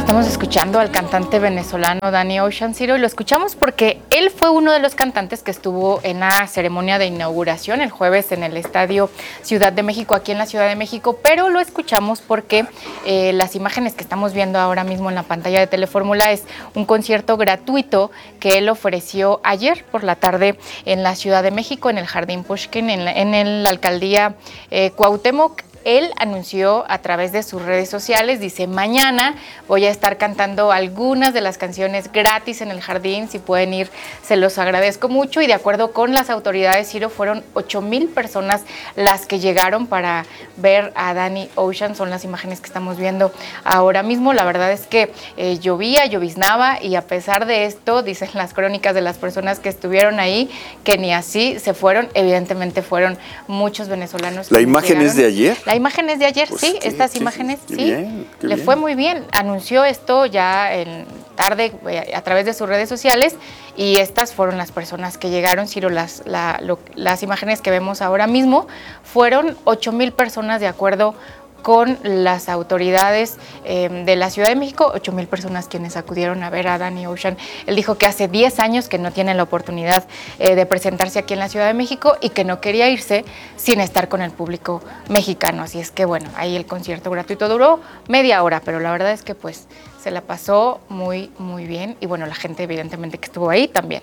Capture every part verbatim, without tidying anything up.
Estamos escuchando al cantante venezolano Danny Ocean, Ciro, y lo escuchamos porque él fue uno de los cantantes que estuvo en la ceremonia de inauguración el jueves en el Estadio Ciudad de México, aquí en la Ciudad de México, pero lo escuchamos porque eh, las imágenes que estamos viendo ahora mismo en la pantalla de Telefórmula es un concierto gratuito que él ofreció ayer por la tarde en la Ciudad de México, en el Jardín Pushkin, en la, en la alcaldía eh, Cuauhtémoc. Él anunció a través de sus redes sociales, dice, mañana voy a estar cantando algunas de las canciones gratis en el jardín, si pueden ir, se los agradezco mucho, y de acuerdo con las autoridades, Ciro, fueron ocho mil personas las que llegaron para ver a Danny Ocean, son las imágenes que estamos viendo ahora mismo. La verdad es que eh, llovía, lloviznaba, y a pesar de esto, dicen las crónicas de las personas que estuvieron ahí, que ni así se fueron, evidentemente fueron muchos venezolanos. ¿La imagen llegaron. Es de ayer? La imagen es de ayer, pues sí, qué, estas qué, imágenes, qué sí, bien, le bien. Fue muy bien. Anunció esto ya en tarde a través de sus redes sociales, y estas fueron las personas que llegaron, Ciro, las, la, lo, las imágenes que vemos ahora mismo, fueron ocho mil personas de acuerdo con las autoridades eh, de la Ciudad de México, ocho mil personas quienes acudieron a ver a Danny Ocean. Él dijo que hace diez años que no tiene la oportunidad eh, de presentarse aquí en la Ciudad de México y que no quería irse sin estar con el público mexicano. Así es que bueno, ahí el concierto gratuito duró media hora, pero la verdad es que pues se la pasó muy, muy bien, y bueno, la gente evidentemente que estuvo ahí también.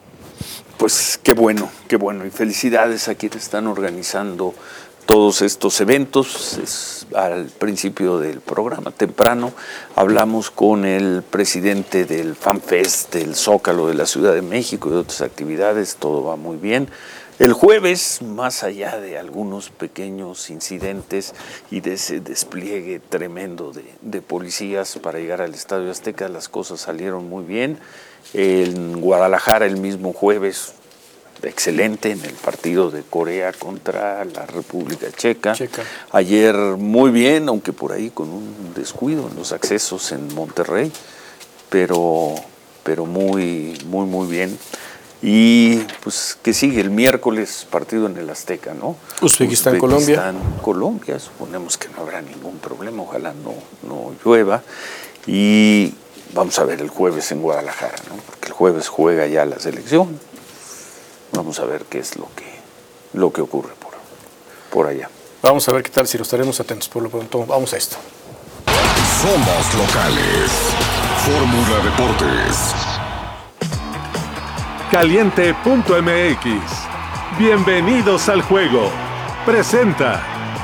Pues qué bueno, qué bueno, y felicidades a quienes están organizando todos estos eventos. Es, al principio del programa, temprano, hablamos con el presidente del FanFest, del Zócalo de la Ciudad de México y de otras actividades. Todo va muy bien. El jueves, más allá de algunos pequeños incidentes y de ese despliegue tremendo de, de policías para llegar al Estadio Azteca, las cosas salieron muy bien. En Guadalajara, el mismo jueves, excelente en el partido de Corea contra la República Checa. Checa. Ayer muy bien, aunque por ahí con un descuido en los accesos en Monterrey, pero, pero muy, muy, muy bien. Y pues que sigue el miércoles, partido en el Azteca, ¿no? Uzbekistán, Colombia. Colombia, suponemos que no habrá ningún problema, ojalá no, no llueva. Y vamos a ver el jueves en Guadalajara, ¿no? Porque el jueves juega ya la selección. Vamos a ver qué es lo que, lo que ocurre por, por allá. Vamos a ver qué tal, si lo estaremos atentos. Por lo pronto, vamos a esto. Somos locales. Fórmula Deportes. Caliente punto m x. Bienvenidos al juego. Presenta.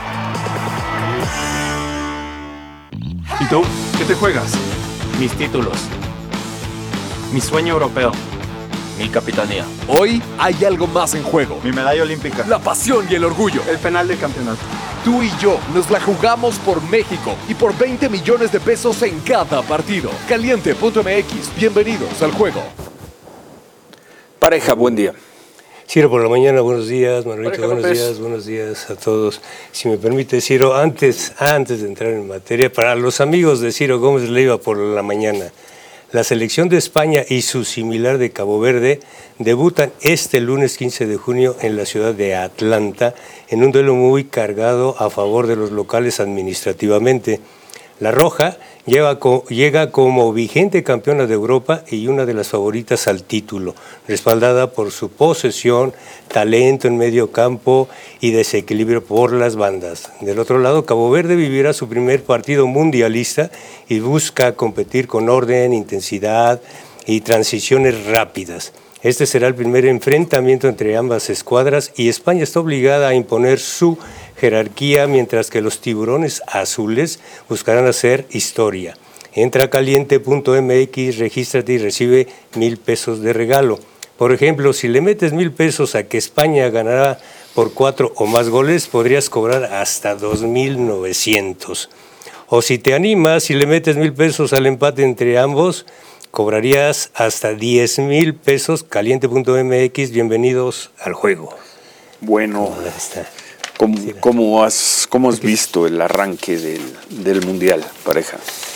¿Y tú? ¿Qué te juegas? Mis títulos. Mi sueño europeo. Mi capitanía. Hoy hay algo más en juego. Mi medalla olímpica. La pasión y el orgullo. El penal del campeonato. Tú y yo nos la jugamos por México y por veinte millones de pesos en cada partido. Caliente punto m x. Bienvenidos al juego. Pareja, buen día. Ciro por la mañana, buenos días, Manuelito, Pareja buenos López. días, buenos días a todos. Si me permite, Ciro, antes, antes de entrar en materia, para los amigos de Ciro Gómez Leiva por la mañana, la selección de España y su similar de Cabo Verde debutan este lunes quince de junio en la ciudad de Atlanta en un duelo muy cargado a favor de los locales administrativamente. La Roja llega, llega como vigente campeona de Europa y una de las favoritas al título, respaldada por su posesión, talento en medio campo y desequilibrio por las bandas. Del otro lado, Cabo Verde vivirá su primer partido mundialista y busca competir con orden, intensidad y transiciones rápidas. Este será el primer enfrentamiento entre ambas escuadras y España está obligada a imponer su jerarquía, mientras que los tiburones azules buscarán hacer historia. Entra a caliente punto m x, regístrate y recibe mil pesos de regalo. Por ejemplo, si le metes mil pesos a que España ganará por cuatro o más goles, podrías cobrar hasta dos mil novecientos. O si te animas, si le metes mil pesos al empate entre ambos, cobrarías hasta diez mil pesos. Caliente punto m x, bienvenidos al juego. Bueno, ¿cómo, cómo has, cómo has visto el arranque del, del Mundial, pareja?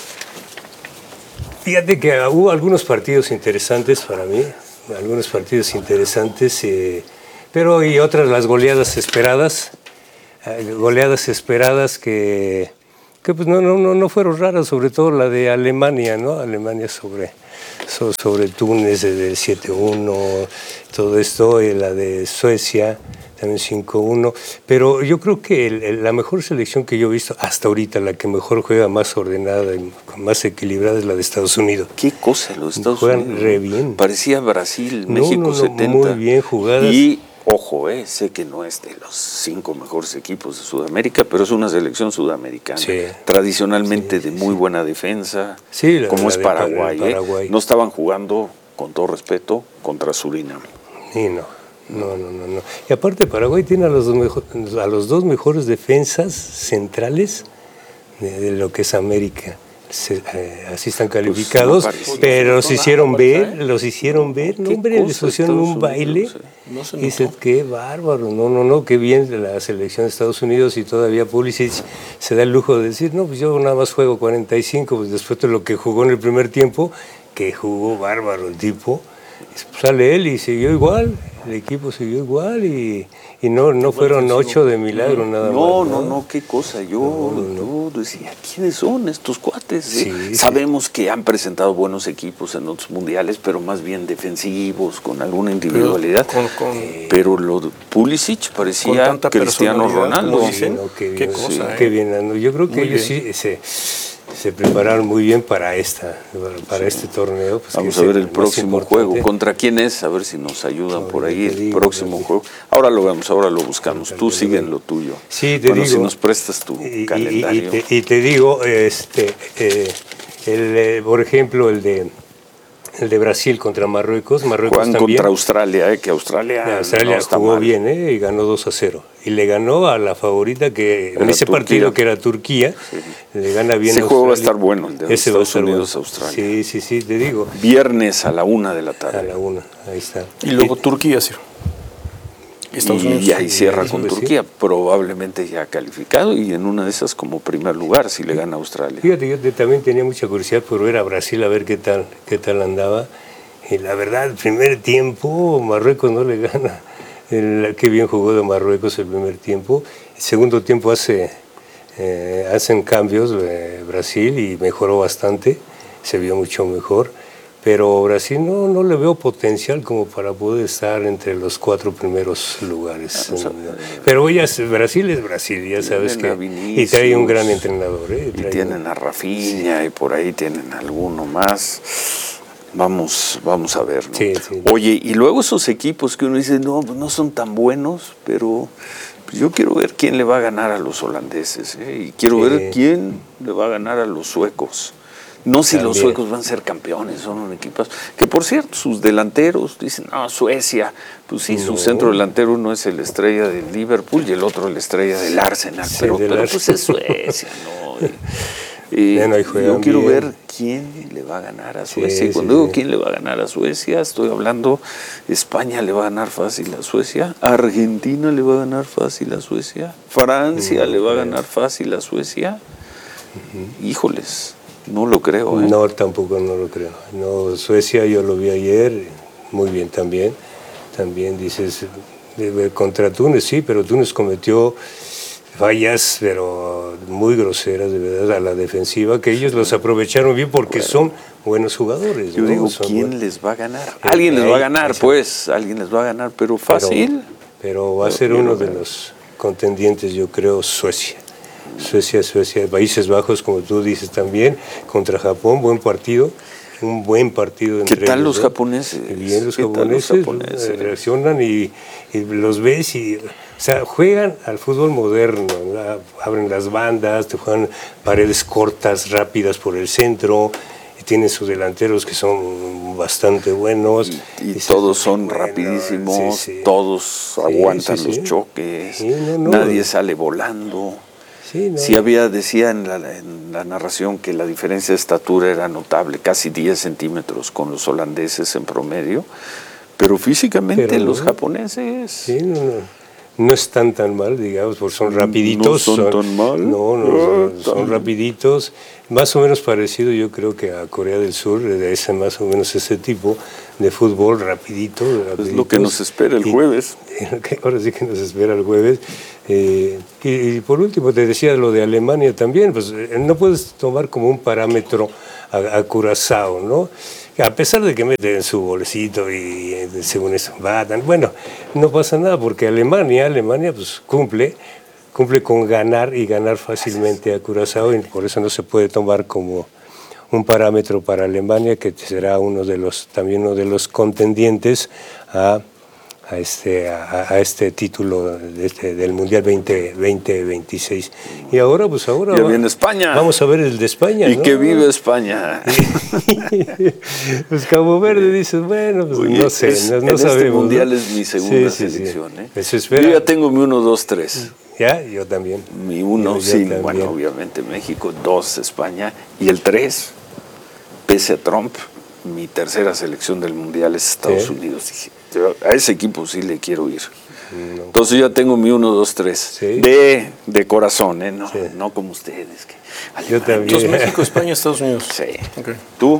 Fíjate que hubo algunos partidos interesantes para mí, algunos partidos interesantes, eh, pero y otras las goleadas esperadas, eh, goleadas esperadas que que pues no, no, no, no fueron raras, sobre todo la de Alemania, ¿no? Alemania sobre, so, sobre Túnez del siete uno, todo esto, y la de Suecia también cinco uno, pero yo creo que el, el, la mejor selección que yo he visto hasta ahorita, la que mejor juega, más ordenada y más equilibrada, es la de Estados Unidos. Qué cosa, los Estados Juegan Unidos. re bien. Parecía Brasil, No, México no, no, setenta. muy bien jugadas. Y ojo, eh, sé que no es de los cinco mejores equipos de Sudamérica, pero es una selección sudamericana. Sí. Tradicionalmente Sí, de sí, muy sí. buena defensa, Sí, la- como la es de Paraguay, Par- eh. Paraguay. No estaban jugando, con todo respeto, contra Surinam. Y no, no, no, no, no. Y aparte Paraguay tiene a los dos, mejor, a los dos mejores defensas centrales de, de lo que es América. Se, eh, así están calificados, Pues, no parece. pero los hicieron nada, ver, ¿eh? los hicieron ver, no Qué hombre, les cosa, pusieron Estados un baile. Unidos, eh. No se Dice, notó. qué bárbaro, no, no, no, qué bien la selección de Estados Unidos, y todavía Pulisic se da el lujo de decir, no, pues yo nada más juego cuarenta y cinco, pues después de lo que jugó en el primer tiempo, que jugó bárbaro el tipo, pues sale él y siguió igual, el equipo siguió igual, y, y no, no fueron ocho de milagro nada No, más. no, no, qué cosa. Yo, yo decía, ¿quiénes son estos cuates? eh? Sí, sí. Sabemos que han presentado buenos equipos en otros mundiales, pero más bien defensivos, con alguna individualidad. con- con- pero lo de Pulisic Con parecía tanta Cristiano personalidad, Ronaldo. como dicen. No, qué, Qué bien, cosa, sí, ¿eh? qué bien ando. Yo creo que Muy ellos bien. sí se, se prepararon muy bien para esta, para este torneo. Pues, Vamos que a es ver el más próximo importante. juego. ¿Contra quién es? A ver si nos ayudan No, por yo ahí te el digo, próximo yo te- juego. Ahora lo vemos, ahora lo buscamos. Tú Ahorita sigue lo en lo tuyo. Sí, te bueno, digo. si nos prestas tu Y- y- calendario. Y, te, y te digo, este, eh, el, eh, por ejemplo, el de, el de Brasil contra Marruecos. Marruecos Juegan también. contra Australia, eh, que Australia, Australia no está jugó mal. bien, ¿eh? Y ganó dos a cero. Y le ganó a la favorita que en Era ese Turquía. partido, que era Turquía, le gana bien Ese a juego va a Australia. estar bueno, el de Ese va a Estados estar Unidos, bueno. Australia. Sí, sí, sí, te digo. Viernes a la una de la tarde. A la una, ahí está. Y luego Turquía, sí. Y Estados y Unidos. ahí cierra Sí, con pues sí. Turquía, probablemente ya calificado, y en una de esas como primer lugar si le gana a Australia. Fíjate, yo te- también tenía mucha curiosidad por ver a Brasil, a ver qué tal, qué tal andaba. Y la verdad, el primer tiempo, Marruecos no le gana. El, qué bien jugó de Marruecos el primer tiempo. El segundo tiempo hace, eh, hacen cambios eh, Brasil y mejoró bastante, se vio mucho mejor. Pero Brasil no, no le veo potencial como para poder estar entre los cuatro primeros lugares. Vamos a- Pero ya, Brasil es Brasil, ya sabes Tienen a que... Y Vinicius, trae un gran entrenador. ¿eh? Y Trae tienen un- a Rafinha y por ahí tienen alguno más. Vamos, vamos a ver, ¿no? Sí, sí. Oye, y luego esos equipos que uno dice, no, pues no son tan buenos, pero pues yo quiero ver quién le va a ganar a los holandeses, ¿eh? Y quiero Sí. ver quién le va a ganar a los suecos. No si los También. suecos van a ser campeones, son un equipo. Que por cierto, sus delanteros dicen, no, Suecia. Pues sí, su No. centro delantero uno es el estrella del Liverpool y el otro el estrella del Arsenal. Sí, pero del pero Arsenal. pues es Suecia, ¿no? Y, Bueno, ahí yo juegan quiero bien. ver quién le va a ganar a Sí, Suecia. Y sí, cuando digo sí. quién le va a ganar a Suecia, estoy hablando, España le va a ganar fácil a Suecia, Argentina le va a ganar fácil a Suecia, Francia No le va a creo. ganar fácil a Suecia. Híjoles, no lo creo. ¿eh? No, tampoco no lo creo. No, Suecia yo lo vi ayer, muy bien también. También dices, eh, contra Túnez, sí, pero Túnez cometió fallas, pero muy groseras, de verdad, a la defensiva, que ellos los aprovecharon bien porque son buenos jugadores. Yo ¿no? digo, Son ¿quién buen- les va a ganar? Eh, Alguien les va a ahí, ganar, ahí, pues, alguien les va a ganar, pero pero- fácil. Pero, va a Pero ser quiero uno de ver. los contendientes, yo creo, Suecia. Suecia, Suecia, Países Bajos, como tú dices también, contra Japón, buen partido, un buen partido entre ¿Qué tal ellos, los ¿no? japoneses? Bien, los ¿Qué tal los japoneses, japoneses? eh, reaccionan y, y los ves y, o sea, juegan al fútbol moderno, ¿no? Abren las bandas, te juegan paredes cortas, rápidas por el centro, y tienen sus delanteros que son bastante buenos. Y, y Dices, todos son bueno, rapidísimos, sí, sí. todos Sí, aguantan sí, los sí. choques, Sí, no, no. nadie sale volando. Sí, ¿no? Sí había, decía en la, en la narración que la diferencia de estatura era notable, casi diez centímetros con los holandeses en promedio, pero físicamente Pero los no. japoneses... Sí, no, no, no están tan mal, digamos, porque son rapiditos. No son tan mal. No, no, Ah, son, son tan- rapiditos. Más o menos parecido, yo creo, que a Corea del Sur, de ese más o menos ese tipo de fútbol rapidito. Es lo que nos espera el Y- jueves. ahora sí que nos espera el jueves. Eh, y, y por último, te decía lo de Alemania también, pues eh, no puedes tomar como un parámetro a, a Curazao, ¿no? A pesar de que meten su bolsito y eh, según eso batan, bueno, no pasa nada porque Alemania, Alemania pues cumple, cumple con ganar y ganar fácilmente a Curazao y por eso no se puede tomar como un parámetro para Alemania que será uno de los, también uno de los contendientes a a este, a, a este título de este, del Mundial veinte veintiséis. Y ahora, pues ahora... Ya viene España. Vamos a ver el de España, Y ¿no? que vive España. Pues Cabo Verde dices, bueno, pues Oye, no sé, es, no, no en sabemos. este Mundial ¿no? es mi segunda Sí, sí, selección. sí. ¿eh? Eso espera. Yo ya tengo mi uno, dos, tres. Ya, yo también. Mi uno, Yo- yo sí, también. bueno, obviamente México, dos, España, y el tres, pese a Trump, mi tercera selección del Mundial es Estados Sí. Unidos. Dije, yo a ese equipo sí le quiero ir. Entonces ya tengo mi uno, dos, tres. Sí. De, de corazón, ¿eh? No, Sí. no como ustedes. Que, Yo también. Entonces, México, España, Estados Unidos. Sí. Ok. ¿Tú?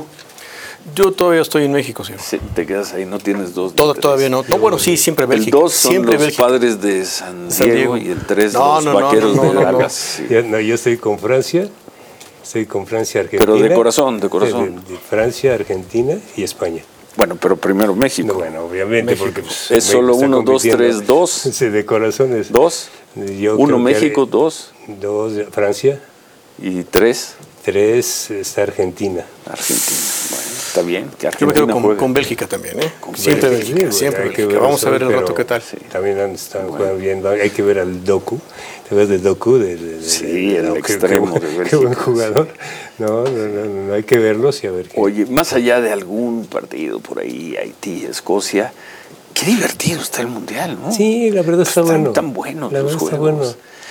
Yo todavía estoy en México, sí. Sí, te quedas ahí, no tienes dos. ni Todo, tres. todavía no. No, bueno, sí, siempre El Bélgica. dos son siempre los Bélgica. padres de San San Diego, Diego. y el tres No, los no, no, vaqueros no, de no, no. Dallas. Sí. Ya, no, yo estoy con Francia, estoy con Francia, Argentina. Pero de corazón, de corazón. De, de Francia, Argentina y España. Bueno, pero primero México. No, bueno, obviamente, México. porque pues, Es solo México está uno, dos, compitiendo. tres, dos. Sí, de corazones. Dos. Yo Uno creo que México, haré dos. Dos Francia, Y tres tres está Argentina. Argentina. Bueno, está bien. Que Yo me Argentina quedo con, juegue. con Bélgica también, ¿eh? Con siempre Bélgica, Bélgica, sí, siempre hay que Bélgica. ver Vamos a eso, ver el pero rato qué tal. También han- están jugando bien. Hay que ver al Doku. ¿Te ves de Doku? De, de- de- Sí, de- el no, qué- extremo qué, de buen- Bélgica, Qué buen jugador. No, no, no, no, no, hay que verlos y a ver qué. Oye, más allá de algún partido por ahí, Haití, Escocia, qué divertido está el Mundial, ¿no? Sí, la verdad está Están bueno. tan buenos La los verdad está juegos. bueno.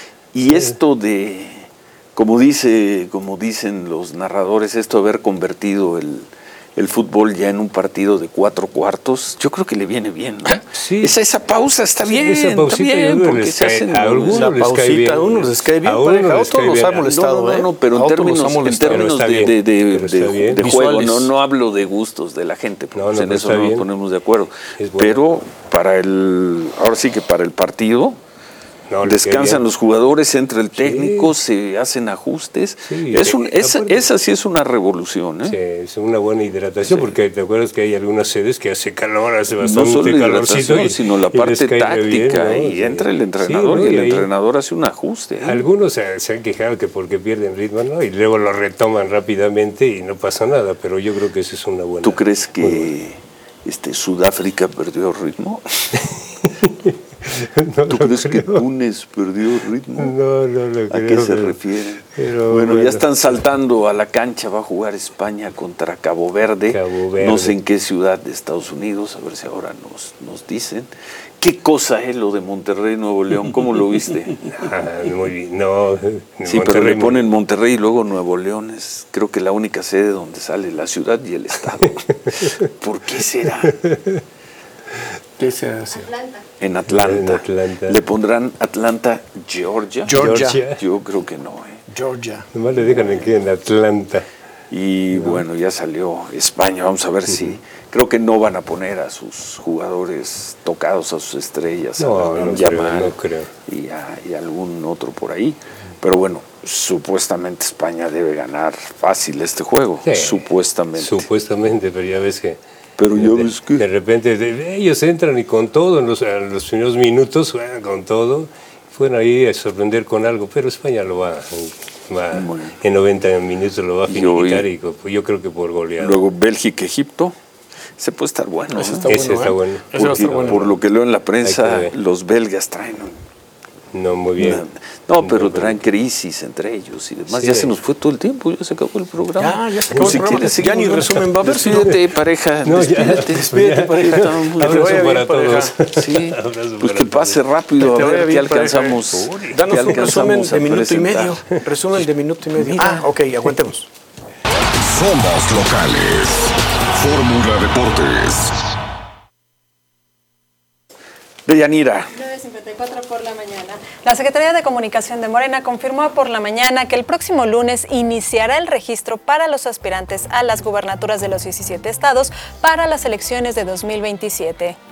Y esto de, como dice, como dicen los narradores, esto de haber convertido el, el fútbol ya en un partido de cuatro cuartos, yo creo que le viene bien, ¿no? Sí. Esa, esa pausa está Sí, bien, esa está pausita, yo bien, creo que porque les se cae- hacen a algunos La les cae pausita, bien. a unos les cae bien, A unos pareja, a les otros cae los bien. ha No, molestado, no, no, ¿eh? no, pero A en otros los términos, ha en molestado. términos Pero de, está de, de, bien, pero de- está bien. de juego, Visuales. no, no hablo de gustos de la gente, porque No, no, en pero eso está no nos bien. ponemos de acuerdo. Es bueno. Pero para el, ahora sí que para el partido, No, les cae descansan bien. los jugadores, entra el técnico, se hacen ajustes. Sí, es sí, un, esa, aparte- esa sí es una revolución, ¿eh? Sí, es una buena hidratación, porque te acuerdas que hay algunas sedes que hace calor, hace bastante No solo la calorcito. hidratación, y- sino la y les parte cae táctica, bien, ¿no? y Sí. entra el Sí, entrenador ¿no? y el ahí entrenador hace un ajuste, ¿eh? Algunos se, se han quejado que porque pierden ritmo, ¿no? Y luego lo retoman rápidamente y no pasa nada, pero yo creo que eso es una buena. ¿Tú crees muy que este, Sudáfrica perdió ritmo? buena. No ¿Tú lo crees que creo. Túnez perdió ritmo? No, no lo ¿A creo. qué se pero- refiere? pero bueno, bueno. ya están saltando a la cancha, va a jugar España contra Cabo Verde. Cabo Verde. No sé en qué ciudad de Estados Unidos, a ver si ahora nos, nos dicen. ¿Qué cosa es lo de Monterrey, Nuevo León? ¿Cómo lo viste? Ah, muy bien, no. Sí, pero le ponen Monterrey y luego Nuevo León. Es creo que la única sede donde sale la ciudad y el estado. ¿Por qué será? ¿Qué se hace? En Atlanta. En Atlanta. ¿Le pondrán Atlanta, Georgia? Georgia. Georgia. Yo creo que no, ¿eh? Georgia. Nomás le dejan aquí en Atlanta. Y bueno, ya salió España, vamos a ver si... Creo que no van a poner a sus jugadores tocados, a sus estrellas, No, a no Lamine creo, Yamal no creo. Y, a, y algún otro por ahí. Pero bueno, supuestamente España debe ganar fácil este juego, Sí, supuestamente. Supuestamente, pero ya ves que. Pero ya de, ves que- de repente de- ellos entran y con todo, en los, en los primeros minutos juegan con todo. Fueron ahí a sorprender con algo, pero España lo va, va Bueno. en noventa minutos lo va a Y hoy- finiquitar y co- yo creo que por goleada. Luego Bélgica, Egipto. Se puede estar bueno. Ese ¿eh? está Ese bueno, está ¿eh? bueno. Ese va a Porque, estar bueno. por lo que leo en la Hay prensa, que ver. los belgas traen un- No, muy bien. No, pero Muy traen bien. crisis entre ellos y demás. Sí. Ya se nos fue todo el tiempo, ya se acabó el programa. Ya, ya se acabó el programa. quieres, Ya ni seguimos. resumen va a haber, Despídete, pareja. No, ya. despídete, despídete, Ya. pareja. Estamos muy- Que te vaya Abrazo bien, para pareja. todos. Sí, Abrazo pues para que pase todos. rápido Que te a vaya ver qué bien, pareja. alcanzamos. Danos qué un resumen alcanzamos de a minuto y presentar. medio. Resumen de minuto y medio. Ah, ok, aguantemos. Somos locales. Fórmula Deportes. Deyanira. nueve cincuenta y cuatro por la mañana. La Secretaría de Comunicación de Morena confirmó por la mañana que el próximo lunes iniciará el registro para los aspirantes a las gubernaturas de los diecisiete estados para las elecciones de dos mil veintisiete.